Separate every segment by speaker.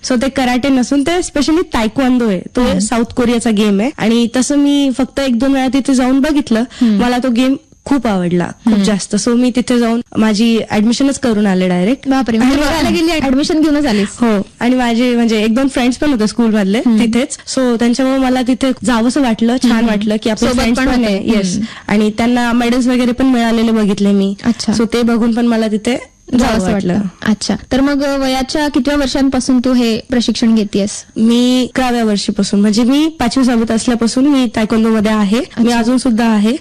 Speaker 1: So ते karate नसून ते स्पेशली तायक्वांदो आहे. तो साऊथ कोरियाचा गेम आहे आणि तसं मी फक्त 1-2 वेळा तिथे जाऊन बघितलं. मला तो गेम खूप आवडला, खूप जास्त. सो मी तिथे जाऊन माझी ऍडमिशनच करून आले डायरेक्ट.
Speaker 2: बापरे, गेली ऍडमिशन घेऊनच आलीस?
Speaker 1: हो. आणि माझे म्हणजे 1-2 फ्रेंड्स पण होते स्कूल मधले तिथेच. सो त्यांच्यामुळे मला तिथे जावंसं वाटलं, छान वाटलं की आपले फ्रेंड्स पण आहे. येस. आणि त्यांना मेडल्स वगैरे पण मिळालेले बघितले मी. सो ते बघून पण मला तिथे जावंसं वाटलं.
Speaker 2: अच्छा. तर मग वयाच्या कितव्या वर्षांपासून तू हे प्रशिक्षण घेतेस?
Speaker 1: मी 11व्या वर्षीपासून, म्हणजे मी 5वी-6वीत असल्यापासून मी तायक्वांदो मध्ये आहे. मी अजून सुद्धा आहे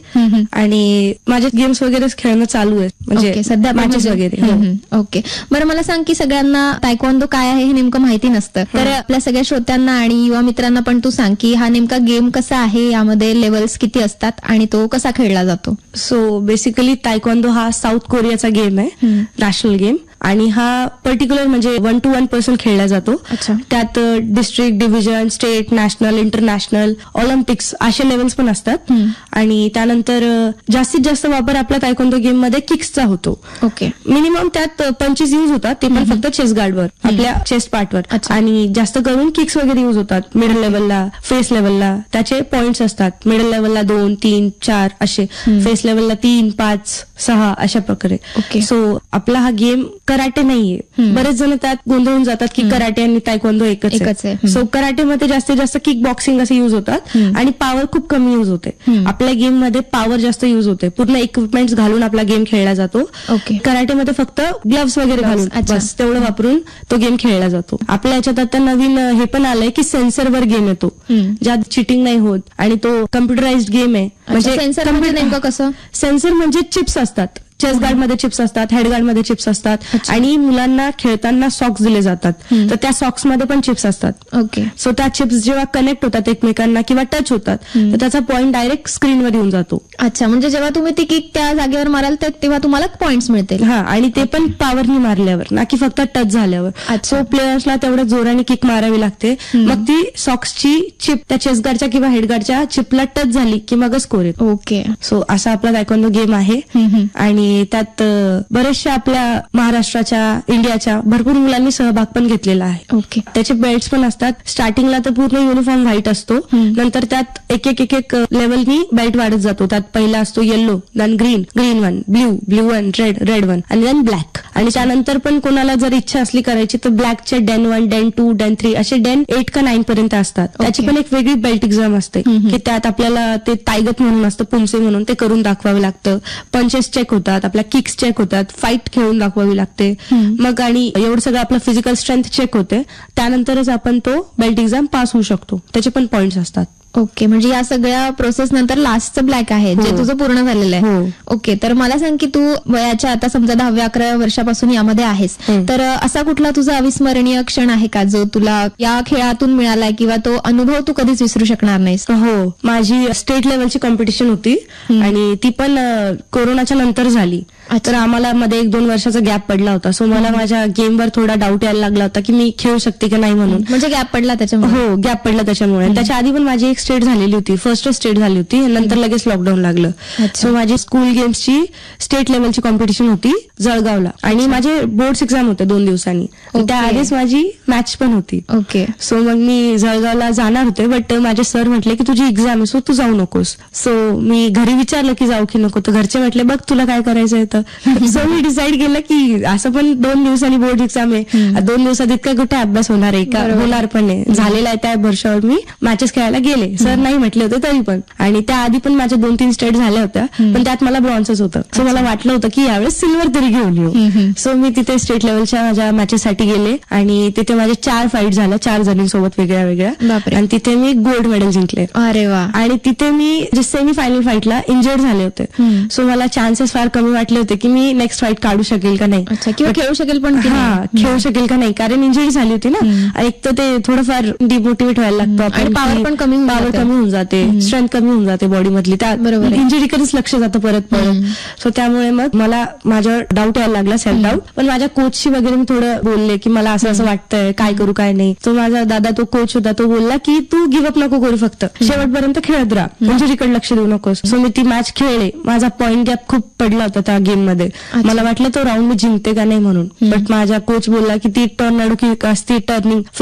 Speaker 1: आणि माझे गेम्स वगैरे खेळणं चालू आहे, म्हणजे
Speaker 2: सध्या
Speaker 1: मॅचेस वगैरे.
Speaker 2: ओके. बरं, मला सांग की सगळ्यांना तायक्वांदो काय आहे हे नेमकं माहिती नसतं, तर आपल्या सगळ्या श्रोत्यांना आणि युवा मित्रांना पण तू सांग की हा नेमका गेम कसा आहे, यामध्ये लेवल्स किती असतात आणि तो कसा खेळला जातो?
Speaker 1: सो बेसिकली तायक्वांदो हा साऊथ कोरियाचा गेम आहे, नॅशनल गेम. आणि हा पर्टिक्युलर म्हणजे 1-to-1 पर्सन खेळला जातो. त्यात district, division, state, national, international, Olympics असे लेवल्स पण असतात. आणि त्यानंतर जास्तीत जास्त वापर आपल्या तायक्वांदो गेम मध्ये किक्सचा होतो.
Speaker 2: ओके.
Speaker 1: मिनिमम त्यात पंचेस यूज होतात, ते पण फक्त चेस्ट गार्डवर, आपल्या चेस्ट पार्टवर. आणि जास्त करून किक्स वगैरे यूज होतात मिडल लेवलला, फेस लेवलला. त्याचे पॉइंट्स असतात. मिडल लेवलला 2, 3, 4 असे, फेस लेवलला 3, 5, 6 अशा प्रकारे. सो आपला हा गेम कराटे नाहीये. बरेच जण त्यात गोंधळून जातात की कराटे आणि तायक्वांदो एकच आहे. सो कराटेमध्ये जास्तीत जास्त किक बॉक्सिंग असे यूज होतात आणि पॉवर खूप कमी यूज होते. आपल्या गेम मध्ये पॉवर जास्त यूज होते. पूर्ण इक्विपमेंट्स घालून आपला गेम खेळला जातो. कराटेमध्ये फक्त ग्लव्स वगैरे घालून बस तेवढं वापरून तो गेम खेळला जातो. आपल्या याच्यात आता नवीन हे पण आलंय की सेन्सरवर गेम येतो, ज्यात चिटिंग नाही होत आणि तो कम्प्युटराइज्ड गेम आहे.
Speaker 2: म्हणजे सेन्सर नेमकं कसं?
Speaker 1: सेन्सर म्हणजे चिप्स असतात. चेस्ट गार्ड मध्ये चिप्स असतात, हेड गार्ड मध्ये चिप्स असतात आणि मुलांना खेळताना सॉक्स दिले जातात. तर त्या सॉक्स मध्ये पण चिप्स असतात.
Speaker 2: ओके.
Speaker 1: सो त्या चिप्स जेव्हा कनेक्ट होतात एकमेकांना किंवा टच होतात तर त्याचा पॉइंट डायरेक्ट स्क्रीनवर येऊन जातो.
Speaker 2: अच्छा. म्हणजे जेव्हा तुम्ही ती किक त्या जागेवर माराल तेव्हा तुम्हाला पॉइंट्स मिळतील?
Speaker 1: हा. आणि ते पण पॉवरनी मारल्यावर, ना की फक्त टच झाल्यावर. सो प्लेयर्सला तेवढ्या जोराने किक मारावी लागते. मग ती सॉक्सची चिप त्या चेस्ट गार्डच्या किंवा हेड गार्डच्या चिपला टच झाली की मग स्कोर येतो.
Speaker 2: ओके.
Speaker 1: सो असा आपला तायक्वांदो गेम आहे. आणि त्यात बरेचशा आपल्या महाराष्ट्राच्या, इंडियाच्या भरपूर मुलांनी सहभाग पण घेतलेला आहे.
Speaker 2: ओके.
Speaker 1: त्याचे बेल्ट्स पण असतात. स्टार्टिंगला तर पूर्ण युनिफॉर्म व्हाईट असतो, नंतर त्यात एक लेवलनी बेल्ट वाढत जातो. त्यात पहिला असतो yellow, then green 1, blue 1, red 1 आणि देन ब्लॅक. आणि त्यानंतर पण कोणाला जर इच्छा असली करायची तर ब्लॅकचे डेन 1, डेन 2, डेन 3 असे डेन 8 का 9 पर्यंत असतात. त्याची पण एक वेगळी बेल्ट एक्झाम असते की त्यात आपल्याला ते तायगत म्हणून असतं, पुमसे म्हणून, ते करून दाखवावं लागतं. पंचेस चेक होतात, आपल्या किक्स चेक होतात, फाईट खेळून दाखवावी लागते. मग आणि एवढं सगळं आपलं फिजिकल स्ट्रेंथ चेक होते. त्यानंतरच आपण तो बेल्ट एक्झाम पास होऊ शकतो. त्याचे पण पॉइंट्स असतात.
Speaker 2: ओके. म्हणजे या सगळ्या प्रोसेस नंतर लास्टचं ब्लॅक आहे जे तुझं पूर्ण झालेलं आहे. ओके. तर मला सांग की तू वयाच्या आता समजा 10व्या-11व्या वर्षापासून यामध्ये आहेस, तर असा कुठला तुझा अविस्मरणीय क्षण आहे का जो तुला या खेळातून मिळालाय किंवा तो अनुभव तू कधीच विसरू शकणार नाहीस?
Speaker 1: हो. माझी स्टेट लेवलची कॉम्पिटिशन होती आणि ती पण कोरोनाच्या नंतर झाली. तर आम्हाला मध्ये 1-2 वर्षाचा गॅप पडला होता. सो मला माझ्या गेमवर थोडा डाऊट यायला लागला होता की मी खेळू शकते की नाही म्हणून.
Speaker 2: म्हणजे गॅप पडला त्याच्यामुळे?
Speaker 1: हो, गॅप पडला त्याच्यामुळे. त्याच्या आधी पण माझी एक स्टेट झालेली होती, फर्स्ट स्टेट झाली होती, नंतर लगेच लॉकडाऊन लागलं. सो माझी स्कूल गेम्सची स्टेट लेवलची कॉम्पिटिशन होती जळगावला आणि माझे बोर्ड्स एक्झाम होते 2 दिवसांनी. त्याआधीच माझी मॅच पण होती.
Speaker 2: ओके.
Speaker 1: सो मग मी जळगावला जाणार होते, बट माझे सर म्हटले की तुझी एक्झाम आहे सो तू जाऊ नकोस. सो मी घरी विचारलं की जाऊ की नको, तर घरचे म्हटले बघ तुला काय करायचंय. सो मी डिसाईड केलं की असं पण 2 दिवसांनी बोर्ड एक्झाम आहे, 2 दिवसात इतका कुठे अभ्यास होणार आहे का, होणार पण आहे. झालेला आहे त्या वर्षावर मी मॅचेस खेळायला गेले. सर नाही म्हटले होते तरी पण. आणि त्याआधी पण माझ्या 2-3 स्टेट झाल्या होत्या, पण त्यात मला ब्रॉन्झच होतं. सो मला वाटलं होतं की यावेळेस सिल्वर तरी घेऊन येऊ. सो मी तिथे स्टेट लेवलच्या माझ्या मॅचेससाठी गेले आणि तिथे माझे 4 फाईट झाल्या 4 जणींसोबत वेगळ्या वेगळ्या. आणि तिथे मी गोल्ड मेडल जिंकले.
Speaker 2: अरे वा.
Speaker 1: आणि तिथे मी सेमी फायनल फाईटला इंजर्ड झाले होते. सो मला चान्सेस फार कमी वाटले होते की मी नेक्स्ट फाईट काढू शकेल का नाही,
Speaker 2: किंवा खेळू शकेल पण
Speaker 1: खेळू शकेल का नाही, कारण इंजरी झाली होती ना. एक तर ते थोडंफार डिमोटिवेट व्हायला लागतं
Speaker 2: आणि पॉवर पण कमी
Speaker 1: होऊन जाते, स्ट्रेंथ कमी होऊन जाते बॉडी मधली. त्या इंजरीकडेच लक्ष जातं परत. सो त्यामुळे मग मला माझ्यावर डाऊट यायला लागला, सेल्फ डाऊट. पण माझ्या कोचशी वगैरे मी थोडं बोलले की मला असं वाटतंय, काय करू काय नाही. तो माझा दादा, तो कोच होता, तो बोलला की तू गिव्हअप नको करू, फक्त शेवटपर्यंत खेळत राहा, इंजरीकडे लक्ष देऊ नकोस. सो मी ती मॅच खेळले. माझा पॉइंट गॅप खूप पडला होता त्या गेम मध्ये. मला वाटलं तो राऊंड मी जिंकते का नाही म्हणून, बट माझा कोच बोलला की ती टर्न की असती टर्निंग